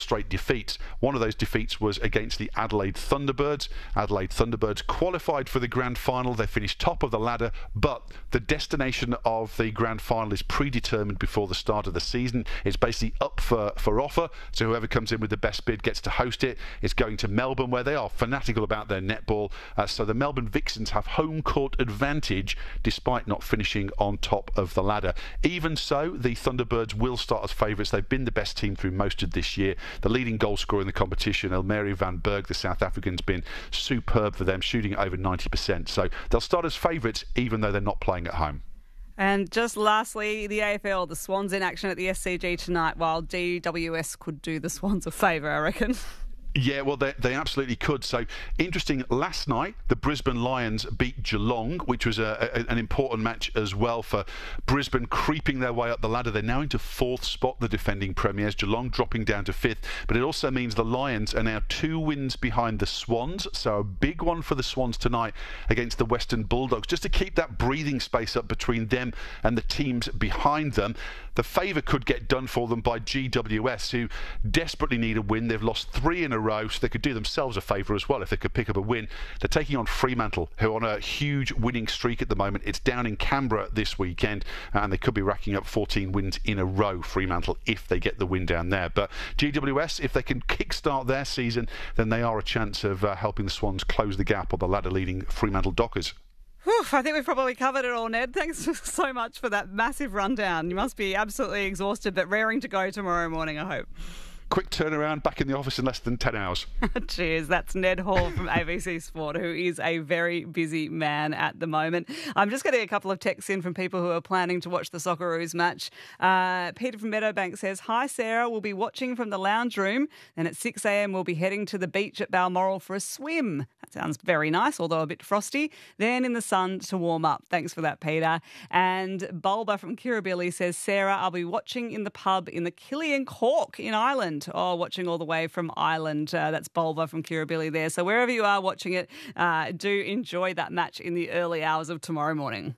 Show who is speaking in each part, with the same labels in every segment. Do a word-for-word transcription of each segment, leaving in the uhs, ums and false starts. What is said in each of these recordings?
Speaker 1: straight defeats. One of those defeats was against the Adelaide Thunderbirds. Adelaide Thunderbirds qualified for the grand final. They finished top of the ladder, but the destination of the grand final is predetermined before the start of the season. It's basically up for, for offer, so whoever comes in with the best bid gets to host it. It's going to Melbourne, where they are fanatical about their netball, uh, so the Melbourne Vixens have home court advantage despite not finishing on top of the ladder. Even so, the Thunderbirds will start as favourites. They've been the best team through most of this year. The leading goal scorer in the competition, Elmeri van Berg, the South African's been superb for them, shooting at over ninety percent. So they'll start as favourites, even though they're not playing at home.
Speaker 2: And just lastly, the A F L, the Swans in action at the S C G tonight, while G W S could do the Swans a favour, I reckon.
Speaker 1: Yeah, well, they, they absolutely could. So, interesting, last night, the Brisbane Lions beat Geelong, which was a, a, an important match as well for Brisbane creeping their way up the ladder. They're now into fourth spot, the defending premiers. Geelong dropping down to fifth. But it also means the Lions are now two wins behind the Swans. So, a big one for the Swans tonight against the Western Bulldogs, just to keep that breathing space up between them and the teams behind them. The favour could get done for them by G W S, who desperately need a win. They've lost three in a row, so they could do themselves a favour as well if they could pick up a win. They're taking on Fremantle, who are on a huge winning streak at the moment. It's down in Canberra this weekend, and they could be racking up fourteen wins in a row, Fremantle, if they get the win down there. But G W S, if they can kickstart their season, then they are a chance of uh, helping the Swans close the gap on the ladder-leading Fremantle Dockers.
Speaker 2: Whew, I think we've probably covered it all, Ned. Thanks so much for that massive rundown. You must be absolutely exhausted, but raring to go tomorrow morning, I hope.
Speaker 1: Quick turnaround, back in the office in less than ten hours.
Speaker 2: Cheers. That's Ned Hall from A B C Sport, who is a very busy man at the moment. I'm just getting a couple of texts in from people who are planning to watch the Socceroos match. Uh, Peter from Meadowbank says, "Hi, Sarah. We'll be watching from the lounge room. Then at six a.m. we'll be heading to the beach at Balmoral for a swim." That sounds very nice, although a bit frosty. Then in the sun to warm up. Thanks for that, Peter. And Bulba from Kirribilli says, "Sarah, I'll be watching in the pub in the Killian Cork in Ireland." Oh, watching all the way from Ireland. Uh, that's Bulba from Kirribilli there. So wherever you are watching it, uh, do enjoy that match in the early hours of tomorrow morning.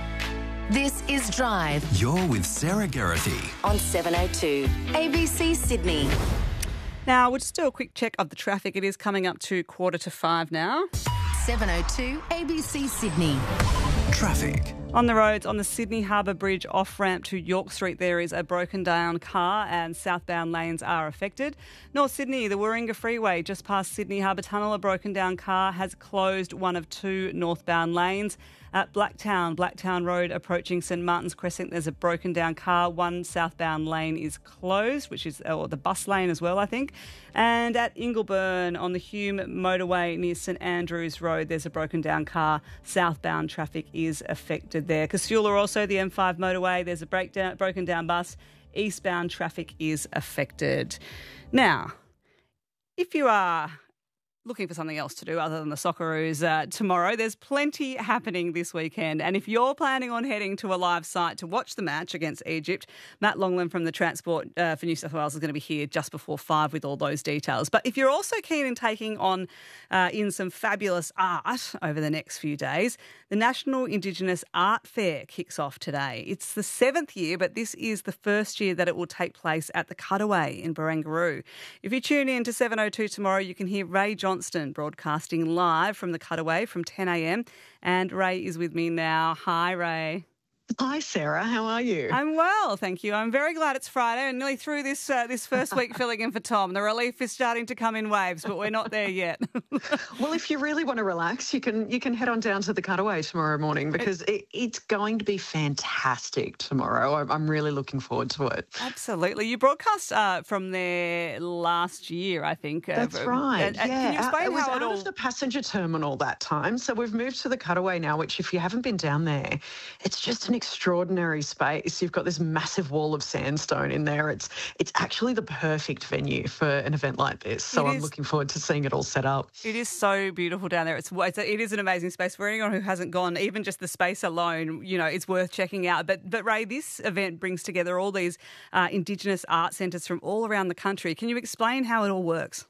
Speaker 3: This is Drive.
Speaker 4: You're with Sarah Geraghty
Speaker 3: On seven oh two A B C Sydney.
Speaker 2: Now, we'll just do a quick check of the traffic. It is coming up to quarter to five now.
Speaker 3: seven oh two A B C Sydney.
Speaker 4: Traffic.
Speaker 2: On the roads, on the Sydney Harbour Bridge off-ramp to York Street, there is a broken down car and southbound lanes are affected. North Sydney, the Warringah Freeway, just past Sydney Harbour Tunnel, a broken down car has closed one of two northbound lanes. At Blacktown, Blacktown Road approaching St Martin's Crescent, there's a broken down car. One southbound lane is closed, which is or the bus lane as well, I think. And at Ingleburn on the Hume motorway near St Andrews Road, there's a broken down car. Southbound traffic is affected there. Casula also, the M five motorway, there's a breakdown, broken down bus. Eastbound traffic is affected. Now, if you are looking for something else to do other than the Socceroos uh, tomorrow, there's plenty happening this weekend. And if you're planning on heading to a live site to watch the match against Egypt, Matt Longland from the Transport uh, for New South Wales is going to be here just before five with all those details. But if you're also keen in taking on uh, in some fabulous art over the next few days, the National Indigenous Art Fair kicks off today. It's the seventh year, but this is the first year that it will take place at the Cutaway in Barangaroo. If you tune in to seven oh two tomorrow, you can hear Ray Johnston broadcasting live from the Cutaway from ten a.m. And Ray is with me now. Hi, Ray.
Speaker 5: Hi, Sarah. How are you?
Speaker 2: I'm well, thank you. I'm very glad it's Friday and nearly through this uh, this first week filling in for Tom. The relief is starting to come in waves, but we're not there yet.
Speaker 5: Well, if you really want to relax, you can you can head on down to the Cutaway tomorrow morning because it, it's going to be fantastic tomorrow. I'm, I'm really looking forward to it.
Speaker 2: Absolutely. You broadcast uh, from there last year, I think.
Speaker 5: That's
Speaker 2: uh,
Speaker 5: right.
Speaker 2: Uh,
Speaker 5: yeah,
Speaker 2: can you explain
Speaker 5: it was
Speaker 2: how
Speaker 5: out
Speaker 2: it all...
Speaker 5: of the passenger terminal that time, so we've moved to the Cutaway now. Which, if you haven't been down there, it's just an extraordinary space. You've got this massive wall of sandstone in there. It's it's actually the perfect venue for an event like this. So I'm looking forward to seeing it all set up.
Speaker 2: It is so beautiful down there. It's, it's a, it is an amazing space for anyone who hasn't gone. Even just the space alone, you know, it's worth checking out. But but Ray, this event brings together all these uh, Indigenous art centres from all around the country. Can you explain how it all works?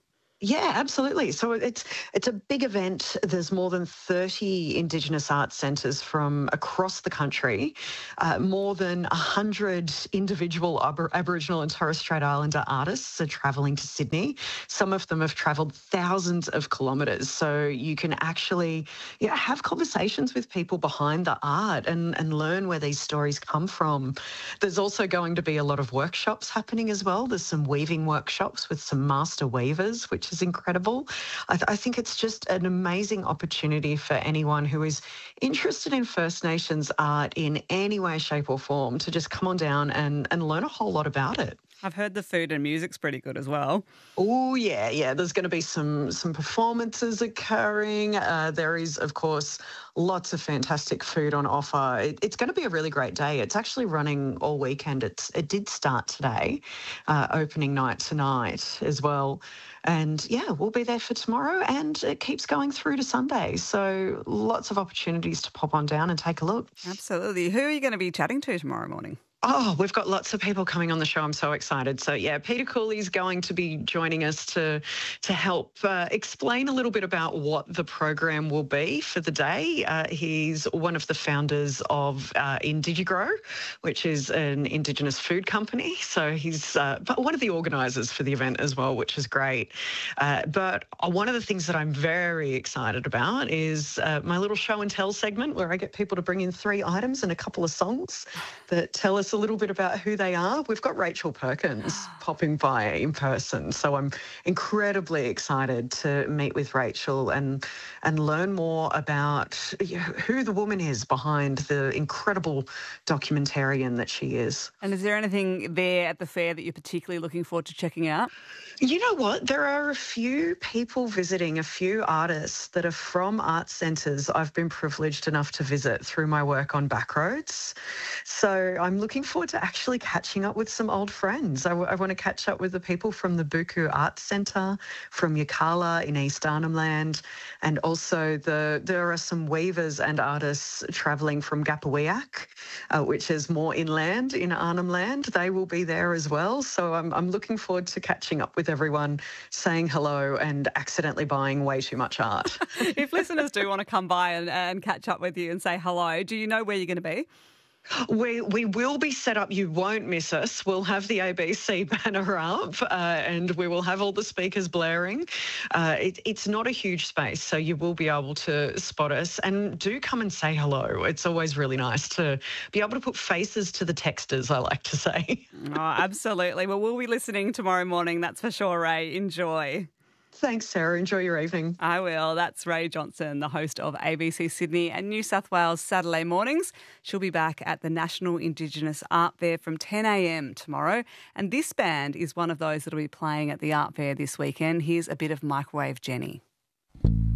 Speaker 5: Yeah, absolutely. So it's it's a big event. There's more than thirty Indigenous arts centres from across the country. Uh, more than one hundred individual Ab- Aboriginal and Torres Strait Islander artists are travelling to Sydney. Some of them have travelled thousands of kilometres. So you can actually yeah, have conversations with people behind the art and, and learn where these stories come from. There's also going to be a lot of workshops happening as well. There's some weaving workshops with some master weavers, which is incredible. I, th- I think it's just an amazing opportunity for anyone who is interested in First Nations art in any way, shape or form to just come on down and, and learn a whole lot about it.
Speaker 2: I've heard the food and music's pretty good as well.
Speaker 5: Oh, yeah, yeah. There's going to be some some performances occurring. Uh, there is, of course, lots of fantastic food on offer. It, it's going to be a really great day. It's actually running all weekend. It's It did start today, uh, opening night tonight as well. And, yeah, we'll be there for tomorrow and it keeps going through to Sunday. So lots of opportunities to pop on down and take a look.
Speaker 2: Absolutely. Who are you going to be chatting to tomorrow morning?
Speaker 5: Oh, we've got lots of people coming on the show. I'm so excited. So, yeah, Peter Cooley's going to be joining us to to help uh, explain a little bit about what the program will be for the day. Uh, he's one of the founders of uh, Indigrow, which is an Indigenous food company. So he's uh, one of the organisers for the event as well, which is great. Uh, but one of the things that I'm very excited about is uh, my little show and tell segment where I get people to bring in three items and a couple of songs that tell us a little bit about who they are. We've got Rachel Perkins popping by in person. So I'm incredibly excited to meet with Rachel and and learn more about who the woman is behind the incredible documentarian that she is.
Speaker 2: And is there anything there at the fair that you're particularly looking forward to checking out?
Speaker 5: You know what? There are a few people visiting, a few artists that are from art centres I've been privileged enough to visit through my work on Backroads. So I'm looking forward to actually catching up with some old friends. I, w- I want to catch up with the people from the Buku Arts Centre, from Yirrkala in East Arnhem Land, and also the there are some weavers and artists travelling from Gapawiak, uh, which is more inland in Arnhem Land. They will be there as well. So I'm, I'm looking forward to catching up with everyone, saying hello and accidentally buying way too much art.
Speaker 2: If listeners do want to come by and, and catch up with you and say hello, do you know where you're going to be?
Speaker 5: We we will be set up. You won't miss us. We'll have the A B C banner up uh, and we will have all the speakers blaring. Uh, it, it's not a huge space, so you will be able to spot us. And do come and say hello. It's always really nice to be able to put faces to the texters, I like to say.
Speaker 2: Oh, absolutely. Well, we'll be listening tomorrow morning, that's for sure, Ray. Enjoy.
Speaker 5: Thanks, Sarah. Enjoy your evening.
Speaker 2: I will. That's Ray Johnson, the host of A B C Sydney and New South Wales Saturday mornings. She'll be back at the National Indigenous Art Fair from ten a.m. tomorrow. And this band is one of those that will be playing at the art fair this weekend. Here's a bit of Microwave Jenny.